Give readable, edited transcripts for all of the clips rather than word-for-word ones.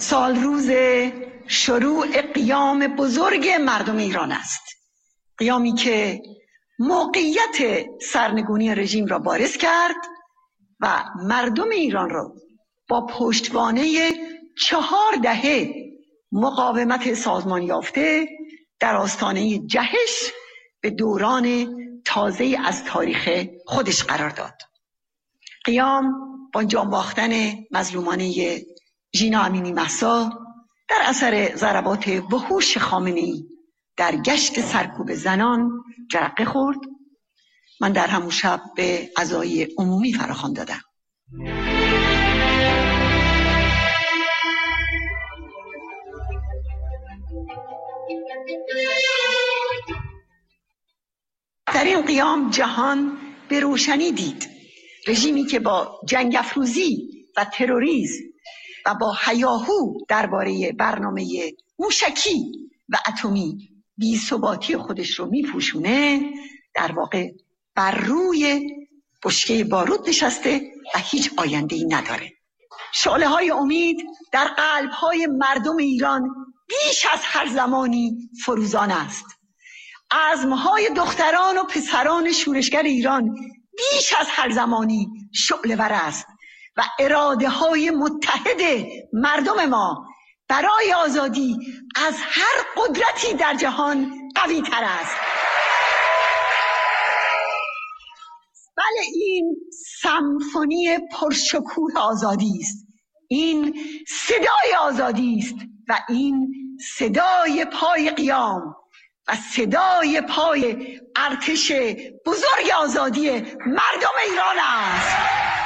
سال روز شروع قیام بزرگ مردم ایران است. قیامی که موقعیت سرنگونی رژیم را بارز کرد و مردم ایران را با پشتوانه 4 دهه مقاومت سازمان یافته در آستانه جهش به دوران تازه از تاریخ خودش قرار داد. قیام با جان باختن مظلومانه ژینا امینی مهسا در اثر ضربات وحوش خامنه‌ای در گشت سرکوب زنان جرقه خورد. من در همون شب به عزای عمومی فراخوان دادم. در این قیام جهان به روشنی دید رژیمی که با جنگ افروزی و تروریسم و با هیاهو درباره برنامه موشکی و اتمی بی‌ثباتی خودش رو میپوشونه، در واقع بر روی بشکه بارود نشسته و هیچ آینده‌ای نداره. شعله‌های امید در قلب‌های مردم ایران بیش از هر زمانی فروزان است. عزم‌های دختران و پسران شورشگر ایران بیش از هر زمانی شعله‌ور است و اراده‌های متحد مردم ما برای آزادی از هر قدرتی در جهان قوی تر است. بله، این سمفونی پرشکوه آزادی است. این صدای آزادی است و این صدای پای قیام و صدای پای ارتش بزرگ آزادی مردم ایران است.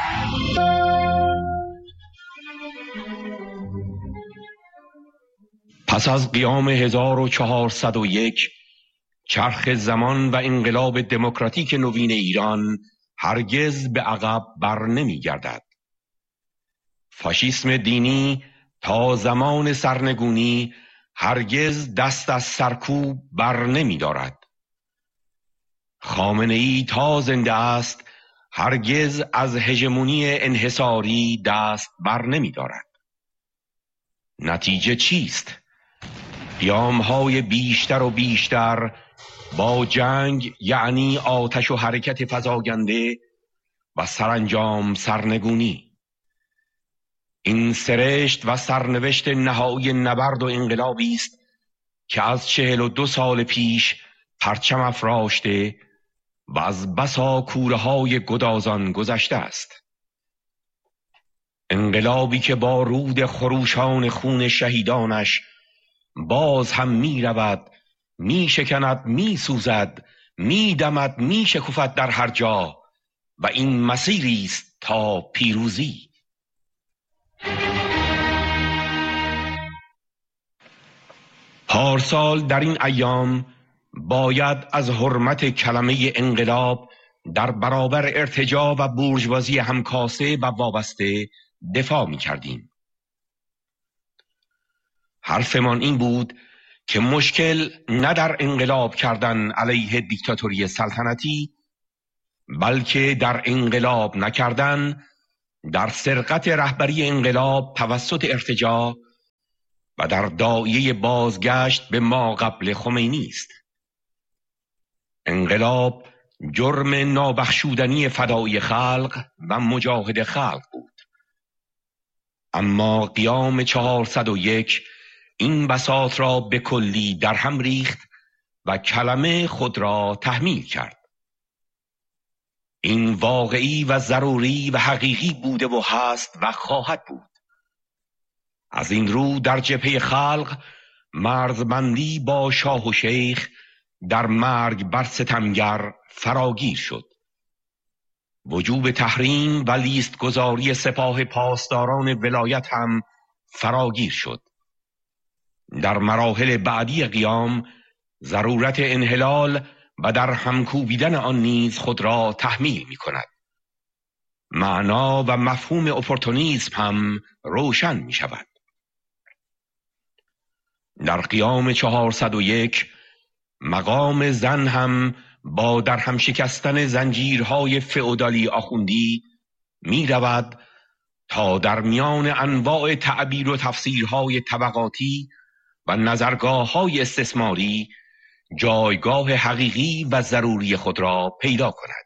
پس از قیام 1401 چرخ زمان و انقلاب دموکراتیک نوین ایران هرگز به عقب بر نمی گردد. فاشیسم دینی تا زمان سرنگونی هرگز دست از سرکوب بر نمی دارد. خامنه‌ای تا زنده است هرگز از هژمونی انحصاری دست بر نمی دارد. نتیجه چیست؟ قیام‌های بیشتر و بیشتر با جنگ، یعنی آتش و حرکت فزاینده و سرانجام سرنگونی. این سرشت و سرنوشت نهایی نبرد و انقلابی است که از 42 سال پیش پرچم افراشته و از بسا کوره‌های گدازان گذشته است. انقلابی که با رود خروشان خون شهیدانش باز هم می رود، می شکند، می سوزد، می دمد، می شکفد در هر جا و این مسیری است تا پیروزی. پارسال در این ایام باید از حرمت کلمه انقلاب در برابر ارتجاع و بورژوازی همکاسه و وابسته دفاع می کردیم. حرفمان این بود که مشکل نه در انقلاب کردن علیه دیکتاتوری سلطنتی، بلکه در انقلاب نکردن، در سرقت رهبری انقلاب توسط ارتجاع و در داعیه بازگشت به ما قبل خمینی است. انقلاب جرم نابخشودنی فدای خلق و مجاهد خلق بود. اما قیام 401 این بساط را به کلی در هم ریخت و کلمه خود را تحمیل کرد. این واقعی و ضروری و حقیقی بوده و هست و خواهد بود. از این رو در جبهه خلق مرزبندی با شاه و شیخ در مرگ بر ستمگر فراگیر شد. وجوب تحریم و لیست گذاری سپاه پاسداران ولایت هم فراگیر شد. در مراحل بعدی قیام ضرورت انحلال و در همکوبیدن آن نیز خود را تحمیل می کند. معنا و مفهوم اپورتونیسم هم روشن می شود. در قیام 401 مقام زن هم با در هم شکستن زنجیرهای فئودالی آخوندی می رود تا در میان انواع تعبیر و تفسیرهای طبقاتی و نظرگاه‌های استثماری جایگاه حقیقی و ضروری خود را پیدا کند.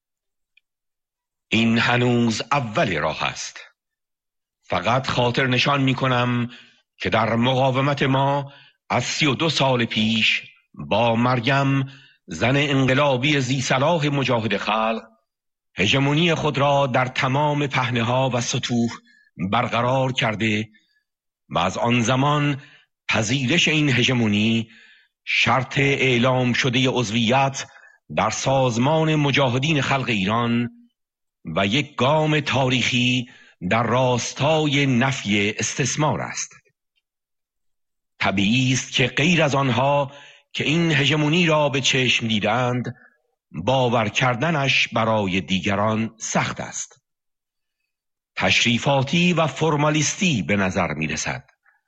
این هنوز اول راه است. فقط خاطر نشان می کنم که در مقاومت ما از 32 سال پیش با مریم، زن انقلابی ذی صلاح مجاهد خلق، هژمونی خود را در تمام پهنه‌ها و سطوح برقرار کرده و از آن زمان پذیرش این هژمونی شرط اعلام شده عضویت در سازمان مجاهدین خلق ایران و یک گام تاریخی در راستای نفی استثمار است. طبیعی است که غیر از آنها که این هژمونی را به چشم دیدند، باور کردنش برای دیگران سخت است. تشریفاتی و فرمالیستی به نظر می رسد.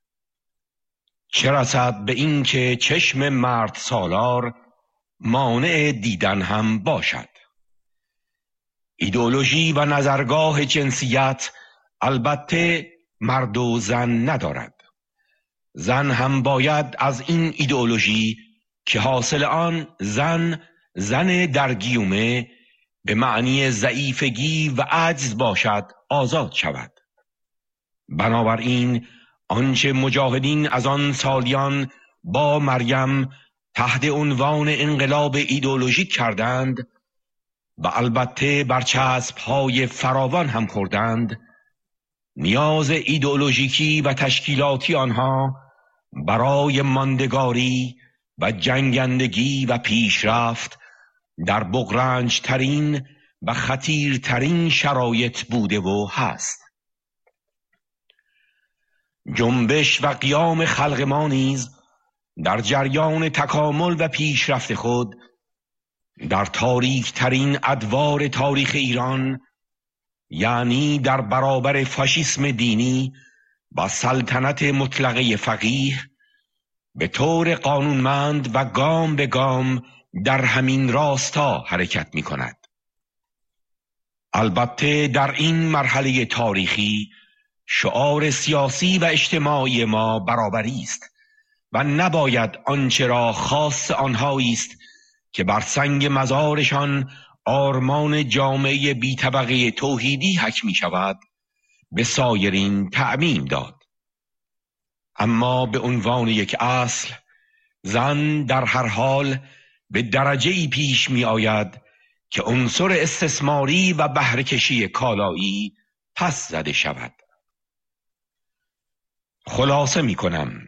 چه رسد به این که چشم مرد سالار مانع دیدن هم باشد. ایدئولوژی و نظرگاه جنسیت البته مرد و زن ندارد. زن هم باید از این ایدئولوژی که حاصل آن زن در گیومه به معنی ضعیفگی و عجز باشد آزاد شود. بنابراین آنچه مجاهدین از آن سالیان با مریم تحت عنوان انقلاب ایدئولوژیک کردند و البته برچسب‌های فراوان هم خوردند، نیاز ایدئولوژیکی و تشکیلاتی آنها برای ماندگاری و جنگندگی و پیشرفت در بغرنج‌ترین و خطیرترین شرایط بوده و هست. جنبش و قیام خلق ما نیز در جریان تکامل و پیشرفت خود در تاریک‌ترین ادوار تاریخ ایران، یعنی در برابر فاشیسم دینی و سلطنت مطلقه فقیه، به طور قانونمند و گام به گام در همین راستا حرکت می کند. البته در این مرحله تاریخی شعار سیاسی و اجتماعی ما برابری است و نباید آنچه را خاص آنهایی است که بر سنگ مزارشان آرمان جامعه بی طبقه توحیدی حک می شود به سایرین تعمیم داد. اما به عنوان یک اصل، زن در هر حال به درجه‌ای پیش می آید که عنصر استثماری و بهره‌کشی کالایی پس زده شود. خلاصه می کنم،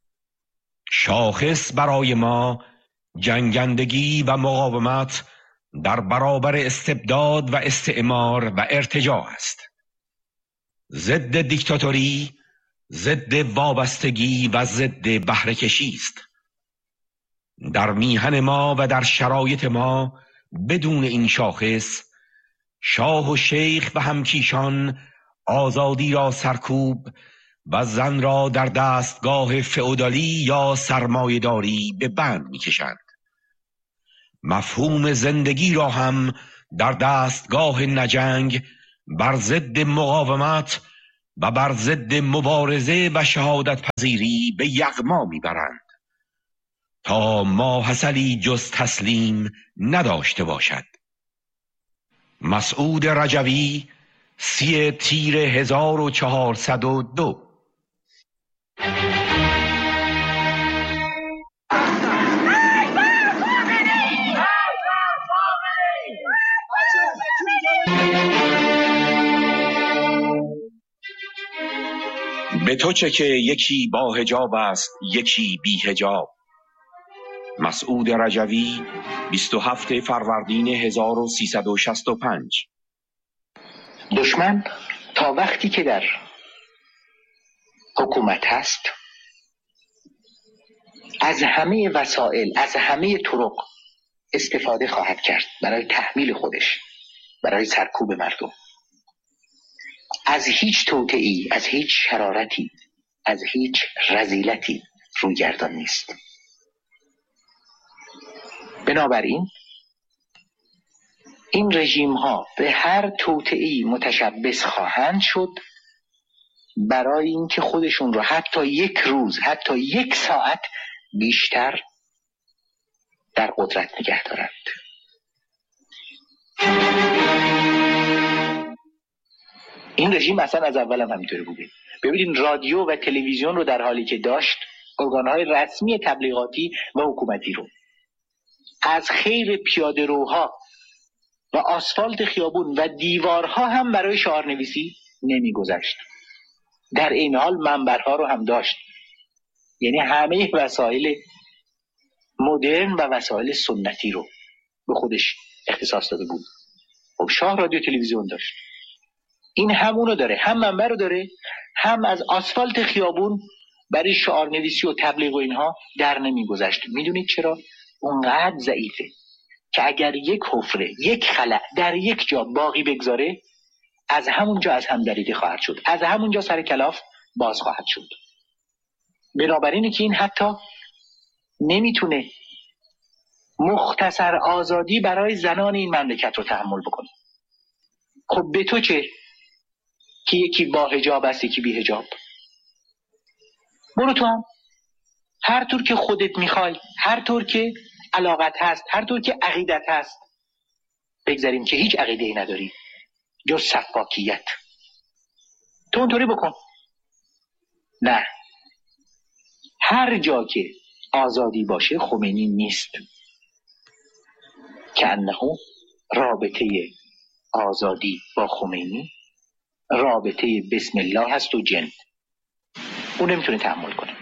شاخص برای ما جنگندگی و مقاومت در برابر استبداد و استعمار و ارتجاع است. ضد دیکتاتوری، ضد وابستگی و ضد بهره‌کشی است. در میهن ما و در شرایط ما بدون این شاخص، شاه و شیخ و همکیشان آزادی را سرکوب و زن را در دستگاه فئودالی یا سرمایه‌داری به بند می‌کشند. مفهوم زندگی را هم در دستگاه نجنگ بر ضد مقاومت و بر ضد مبارزه و شهادت پذیری به یغما میبرند تا ماحصلی جز تسلیم نداشته باشد. مسعود رجوی، 30 تیر 1402. به تو چه که یکی با حجاب است یکی بی حجاب. مسعود رجوی، 27 فروردین 1365. دشمن تا وقتی که در حکومت هست از همه وسایل، از همه طرق استفاده خواهد کرد برای تحمیل خودش، برای سرکوب مردم. از هیچ توطئه‌ای، از هیچ شرارتی، از هیچ رذیلتی رویگردان نیست. بنابراین این رژیم ها به هر توطئه‌ای متشبث خواهند شد برای اینکه خودشون رو حتی یک روز، حتی یک ساعت بیشتر در قدرت نگه دارند. این رژیم اصلا از اول هم همینطوری بوده. ببینید رادیو و تلویزیون رو در حالی که داشت، ارگان‌های رسمی تبلیغاتی و حکومتی رو، از خیر پیاده روها و آسفالت خیابون و دیوارها هم برای شعارنویسی نمیگذشت. در این حال منبرها رو هم داشت. یعنی همه وسایل مدرن و وسایل سنتی رو به خودش اختصاص داده بود. خب شاه رادیو تلویزیون داشت. این همونو داره، هم منبر رو داره، هم از آسفالت خیابون برای شعارنویسی و تبلیغ و اینها در نمیگذشت. میدونید چرا؟ اونقدر ضعیفه که اگر یک حفره، یک خلأ در یک جا باقی بگذاره، از همونجا از هم دریده خواهد شد، از همونجا سر کلاف باز خواهد شد. بنابراینه که این حتی نمیتونه مختصر آزادی برای زنان این مملکت رو تحمل بکنه. خب به تو چه که یکی با حجاب است یکی بی حجاب؟ برو تو هم هر طور که خودت میخوای، هر طور که علاقت هست، هر طور که عقیدت هست. بگذاریم که هیچ عقیده‌ای نداری جز سفاکیت، تو اونطوری بکن. نه، هر جا که آزادی باشه خمینی نیست. که انه رابطه آزادی با خمینی رابطه بسم الله هست و جن. اون نمیتونه تحمل کنه.